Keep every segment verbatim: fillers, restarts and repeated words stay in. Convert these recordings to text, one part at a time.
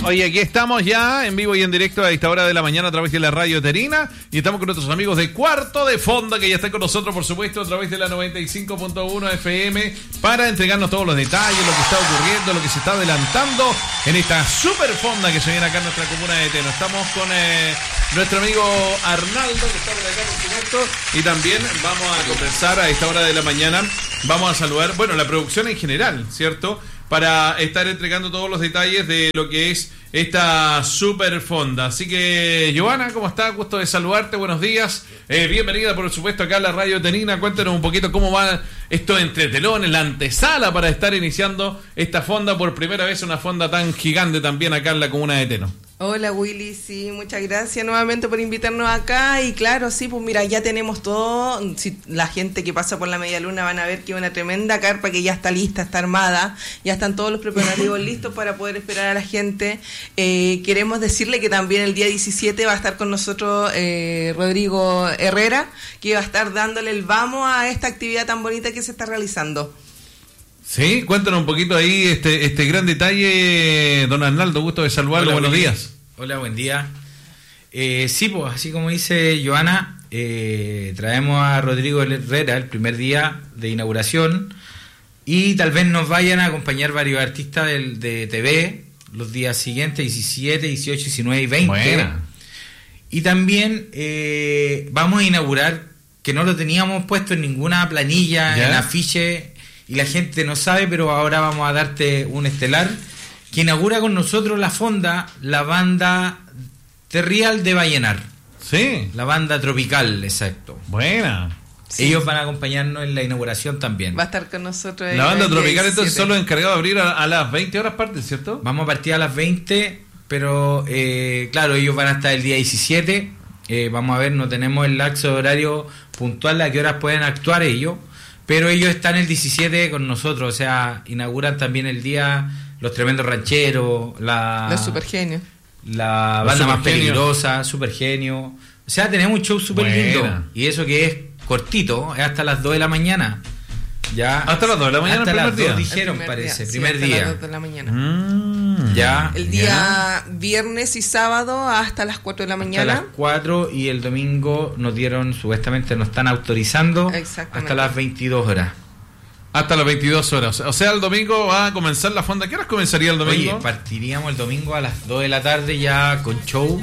Oye, aquí estamos ya en vivo y en directo a esta hora de la mañana a través de la Radio Terina y estamos con nuestros amigos de Cuarto de Fonda que ya están con nosotros, por supuesto, a través de la noventa y cinco punto uno F M para entregarnos todos los detalles, lo que está ocurriendo, lo que se está adelantando en esta super fonda que se viene acá en nuestra comuna de Teno. Estamos con eh, nuestro amigo Arnaldo que está por acá, por supuesto, y también vamos a conversar a esta hora de la mañana. Vamos a saludar, bueno, la producción en general, ¿cierto?, para estar entregando todos los detalles de lo que es esta super fonda. Así que, Joana, ¿cómo está? Gusto de saludarte, buenos días. Eh, bienvenida, por supuesto, acá a la Radio Terina. Cuéntanos un poquito cómo va esto entre telones, la antesala para estar iniciando esta fonda por primera vez, una fonda tan gigante también acá en la comuna de Teno. Hola Willy, sí, muchas gracias nuevamente por invitarnos acá y claro, sí, pues mira, ya tenemos todo, si la gente que pasa por la media luna van a ver que es una tremenda carpa que ya está lista, está armada, ya están todos los preparativos listos para poder esperar a la gente. Eh, queremos decirle que también el día diecisiete va a estar con nosotros eh, Rodrigo Herrera, que va a estar dándole el vamos a esta actividad tan bonita que se está realizando. Sí, cuéntanos un poquito ahí este este gran detalle, don Arnaldo, gusto de saludarlo. Hola, buenos buen días. Hola, buen día. Eh, sí, pues así como dice Joana, eh, traemos a Rodrigo Herrera el primer día de inauguración y tal vez nos vayan a acompañar varios artistas de, de T V los días siguientes, diecisiete, dieciocho, diecinueve y veinte. Buena. Y también eh, vamos a inaugurar, que no lo teníamos puesto en ninguna planilla, ¿ya?, en afiche, y la gente no sabe, pero ahora vamos a darte un estelar que inaugura con nosotros la fonda, la banda Terrial de Vallenar. Sí. La banda tropical, exacto. Buena. Sí. Ellos van a acompañarnos en la inauguración también. Va a estar con nosotros. La banda tropical entonces solo encargado de abrir a, a las veinte horas parte, ¿cierto? Vamos a partir a las veinte, pero eh, claro, ellos van a estar el día diecisiete. Eh, vamos a ver, no tenemos el lapso de horario puntual a qué horas pueden actuar ellos. Pero ellos están el diecisiete con nosotros, o sea, inauguran también el día Los Tremendos Rancheros, la... Los Supergenios. La banda más peligrosa, Supergenio. O sea, tenemos un show súper lindo. Y eso que es cortito, es hasta las dos de la mañana. Ya. Hasta las dos de la mañana hasta el primer las día. dos dijeron, primer parece, día. primer Sí, día. hasta las dos de la mañana. Mm, ya. El día ya. viernes y sábado hasta las cuatro de la mañana. Hasta las cuatro y el domingo nos dieron, supuestamente nos están autorizando hasta las veintidós horas. Hasta las veintidós horas. O sea, el domingo va a comenzar la fonda. ¿Qué horas comenzaría el domingo? Oye, partiríamos el domingo a las dos de la tarde ya con show.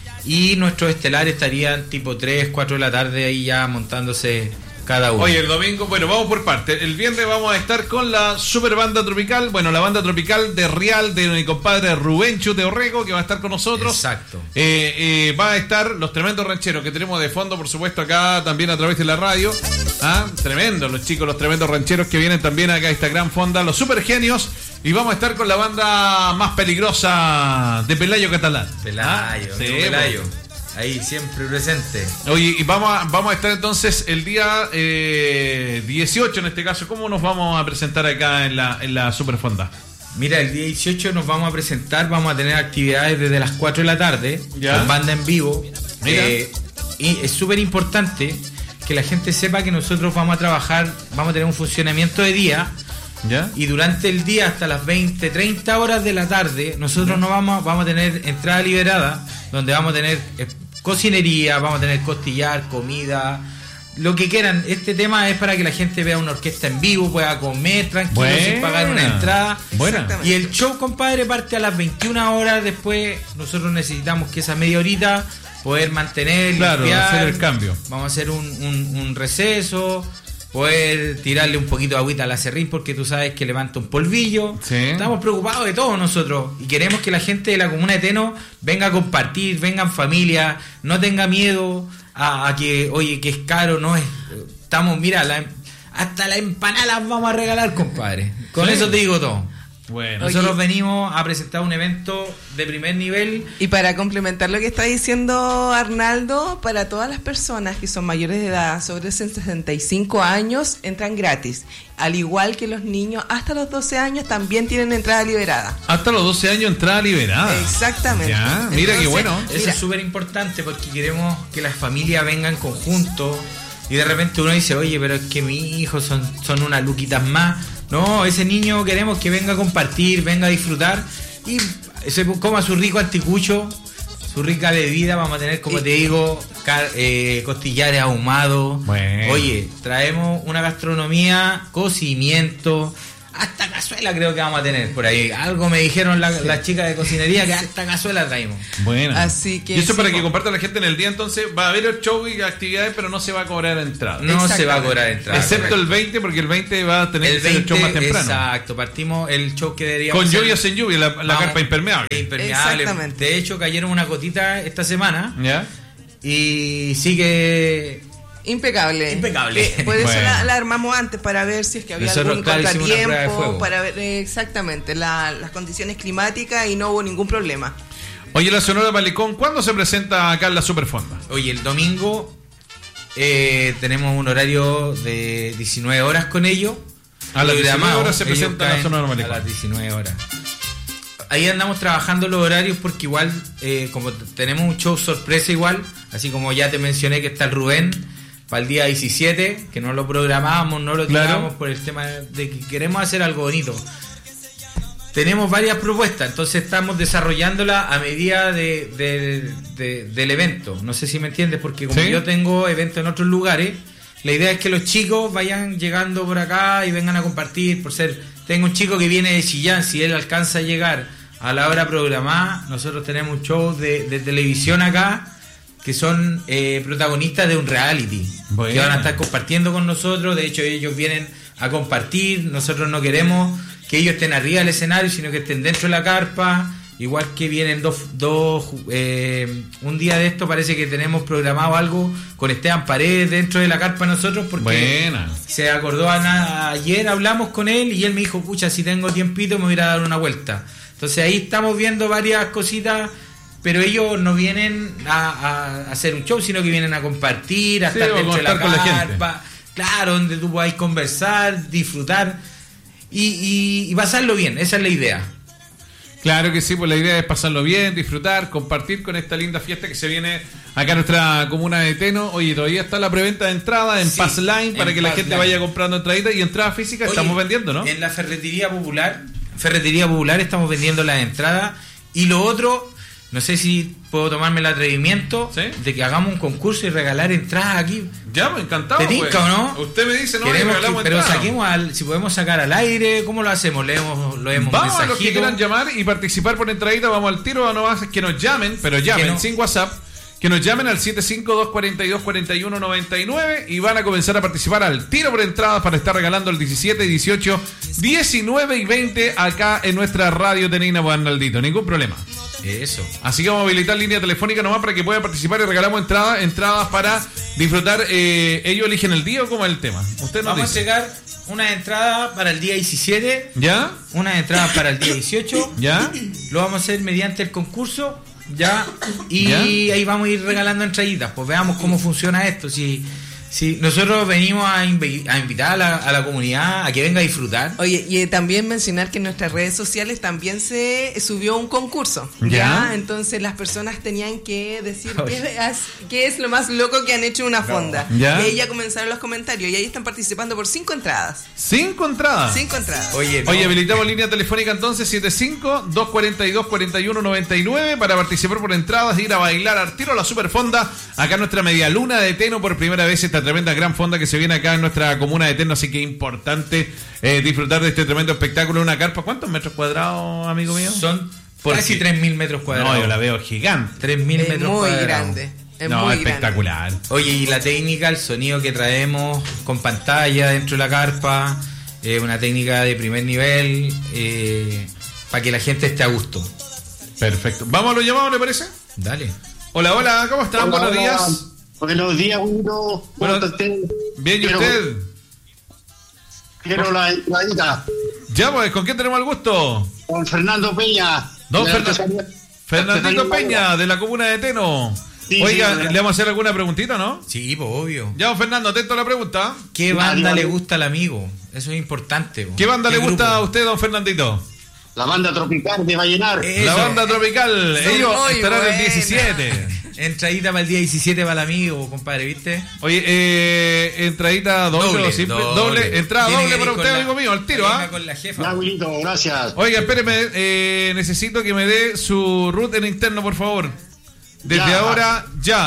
Y nuestros estelares estarían tipo tres, cuatro de la tarde ahí ya montándose cada uno. Oye, el domingo, bueno, vamos por parte. El viernes vamos a estar con la super banda tropical. Bueno, la banda tropical de Real, de mi compadre Rubén Chute Orrego, que va a estar con nosotros. Exacto. Eh, eh, va a estar Los Tremendos Rancheros, que tenemos de fondo, por supuesto, acá también a través de la radio. Ah, tremendo, los chicos, los Tremendos Rancheros que vienen también acá a esta gran fonda. Los Supergenios. Y vamos a estar con la banda más peligrosa de Pelayo Catalán. Pelayo, ¿Ah? Sí, Pelayo. Ahí siempre presente. Oye, y vamos a, vamos a estar entonces el día eh, dieciocho en este caso. ¿Cómo nos vamos a presentar acá en la, en la Superfonda? Mira, el día dieciocho nos vamos a presentar, vamos a tener actividades desde las cuatro de la tarde, ¿ya?, con banda en vivo. Mira. Eh, y es súper importante que la gente sepa que nosotros vamos a trabajar, vamos a tener un funcionamiento de día. ¿Ya? Y durante el día hasta las veinte, treinta horas de la tarde nosotros no vamos, vamos a tener entrada liberada, donde vamos a tener eh, cocinería, vamos a tener costillar, comida, lo que quieran. Este tema es para que la gente vea una orquesta en vivo, pueda comer tranquilo, buena, sin pagar una entrada. Buena. Y el show, compadre, parte a las veintiuna horas. Después nosotros necesitamos que esa media horita poder mantener, claro, limpiar, hacer el cambio. Vamos a hacer un, un, un receso, poder tirarle un poquito de agüita al acerrín porque tú sabes que levanta un polvillo. Sí. Estamos preocupados de todo nosotros y queremos que la gente de la comuna de Teno venga a compartir, venga en familia, no tenga miedo a, a que, oye, que es caro, no es. Estamos, mira, la, hasta la empanada las vamos a regalar, compadre. Con sí. eso te digo todo. Bueno, nosotros oye, venimos a presentar un evento de primer nivel. Y para complementar lo que está diciendo Arnaldo, para todas las personas que son mayores de edad, sobre sesenta y cinco años, entran gratis. Al igual que los niños hasta los doce años también tienen entrada liberada. Hasta los doce años entrada liberada. Exactamente. Ya, mira qué bueno. Eso mira. es súper importante porque queremos que las familias vengan en conjunto y de repente uno dice, oye, pero es que mis hijos son, son unas luquitas más. No, ese niño queremos que venga a compartir, venga a disfrutar y se coma su rico anticucho, su rica bebida. Vamos a tener, como te digo, car- eh, costillares ahumados. Bueno. Oye, traemos una gastronomía, cocimiento, hasta cazuela creo que vamos a tener por ahí. Algo me dijeron las la chicas de cocinería que hasta cazuela traemos. Bueno. Así que y eso sí, para po. que comparta la gente en el día, entonces va a haber el show y actividades, pero no se va a cobrar entrada. No se va a cobrar entrada. Excepto correcto. el veinte, porque el veinte va a tener El que ser el show veinte, más temprano. exacto, partimos el show que deberíamos Con hacer. lluvia o sin lluvia, la, la Vamos, carpa impermeable. Impermeable. Exactamente. De hecho, cayeron una gotita esta semana ¿Ya? y sigue Impecable. Impecable. Eh, por eso Bueno. la, la armamos antes para ver si es que había Nosotros, algún claro, hicimos una prueba de contratiempo, fuego. para ver eh, exactamente la- las condiciones climáticas y no hubo ningún problema. Oye, la Sonora Malecón, ¿cuándo se presenta acá en la Superfonda? Oye, el domingo eh, tenemos un horario de diecinueve horas con ellos. A las diecinueve Programado. horas se Ellos presenta la caen Sonora a Malecón. las diecinueve horas. Ahí andamos trabajando los horarios porque igual, eh, como t- tenemos un show sorpresa igual, así como ya te mencioné que está el Rubén para el día diecisiete, que no lo programábamos, no lo Claro. tiramos por el tema de que queremos hacer algo bonito. Tenemos varias propuestas, entonces estamos desarrollándola a medida de, de- de- del evento. No sé si me entiendes, porque como Sí. yo tengo eventos en otros lugares, la idea es que los chicos vayan llegando por acá y vengan a compartir. Por ser, tengo un chico que viene de Chillán, si él alcanza a llegar a la hora programada, nosotros tenemos un show de, de televisión acá que son eh, protagonistas de un reality, Bueno. que van a estar compartiendo con nosotros. De hecho, ellos vienen a compartir. Nosotros no queremos que ellos estén arriba del escenario, sino que estén dentro de la carpa. Igual que vienen dos, dos eh, un día de esto parece que tenemos programado algo con Esteban Paredes dentro de la carpa nosotros, porque Buena. se acordó a na- ayer, hablamos con él y él me dijo, pucha, si tengo tiempito me voy a ir a dar una vuelta. Entonces ahí estamos viendo varias cositas, pero ellos no vienen a, a hacer un show, sino que vienen a compartir, a Sí, estar o dentro de la contar con la gente. carpa, claro, donde tú podáis conversar, disfrutar y, y, y pasarlo bien, esa es la idea. Claro que sí, pues la idea es pasarlo bien, disfrutar, compartir con esta linda fiesta que se viene acá en nuestra comuna de Teno. Oye, todavía está la preventa de entrada en Sí, Pass Line para en que la Pass gente Line. vaya comprando entraditas y entradas físicas. Oye, Estamos vendiendo, ¿no? En la Ferretería Popular, Ferretería Popular estamos vendiendo las entradas. Y lo otro, no sé si puedo tomarme el atrevimiento ¿Sí? de que hagamos un concurso y regalar entradas aquí. Ya, pues encantado. ¿Te tinca pues. o no? Usted me dice, no, y Queremos regalamos que- pero entradas. saquemos al, si podemos sacar al aire, ¿cómo lo hacemos? Leemos, lo vemos Vamos a los que mensajito. quieran llamar y participar por entradita, vamos al tiro, no más que nos llamen, pero llamen Que no- sin WhatsApp, que nos llamen al siete cinco dos cuatro dos cuatro uno nueve nueve y van a comenzar a participar al tiro por entradas para estar regalando el diecisiete, dieciocho, diecinueve y veinte acá en nuestra radio Tenina Buenaldito, ningún problema. Eso. Así que vamos a habilitar línea telefónica nomás para que puedan participar y regalamos entradas, entradas para disfrutar. Eh, ellos eligen el día o cómo es el tema. Usted nos Vamos a dice. entregar una entrada para el día diecisiete, ¿Ya? una entrada para el día dieciocho. ¿Ya? Lo vamos a hacer mediante el concurso, ya, y ¿Ya? ahí vamos a ir regalando entraditas. Pues veamos cómo funciona esto. Si, si nosotros venimos a, invi- a invitar a la, a la comunidad a que venga a disfrutar. Oye, y eh, también mencionar que en nuestras redes sociales también se subió un concurso. Ya. Entonces las personas tenían que decir Oye. qué es, qué es lo más loco que han hecho en una fonda. Ya. Y ahí ya comenzaron los comentarios y ahí están participando por cinco entradas. Cinco entradas. Cinco entradas. Oye, no. Oye, habilitamos línea telefónica entonces siete cinco dos cuatro dos cuatro uno nueve nueve para participar por entradas, ir a bailar al tiro a la Superfonda, acá en nuestra media luna de Teno, por primera vez esta tremenda gran fonda que se viene acá en nuestra comuna de Teno, así que importante eh, disfrutar de este tremendo espectáculo en una carpa. ¿Cuántos metros cuadrados, amigo mío? son ¿Por casi qué? tres mil metros cuadrados. No, yo la veo gigante. tres mil Es metros muy cuadrados. grande. Es no, muy espectacular. Oye, y la técnica, el sonido que traemos con pantalla dentro de la carpa, eh, una técnica de primer nivel, eh, para que la gente esté a gusto. Perfecto. Vamos a los llamados, ¿le parece? Dale. Hola, hola, ¿cómo están? Hola, Buenos hola. días. Buenos días, Guido. Bueno, ¿Cómo está usted? Bien, ¿y Quiero- usted? Quiero la entradita Ya, pues, ¿con quién tenemos el gusto? con Fernando Peña. Don de Fernan- Artesanía- Fernandito Artesanía Peña, de la comuna de Teno. Sí, Oiga, sí, ¿le vamos a hacer alguna preguntita, no? Sí, pues obvio. Ya, don Fernando, atento a la pregunta. ¿Qué Ya, banda dígame. le gusta al amigo? Eso es importante. po. ¿Qué banda le gusta grupo? a usted, don Fernandito? La banda tropical de Vallenar. Eh, La Eso. banda tropical. Son Ellos muy estarán el buenas. diecisiete. Entradita para el día diecisiete para el amigo, compadre, ¿viste? Oye, eh, entradita doble, Doble, o simple, doble. doble, entrada Tiene doble que para ir usted, con la- amigo mío, al tiro, para ¿ah? irme con la jefa. Ya, Abuelito, gracias. Oiga, espéreme, eh, necesito que me dé su root en interno, por favor. Desde Ya. ahora, ya.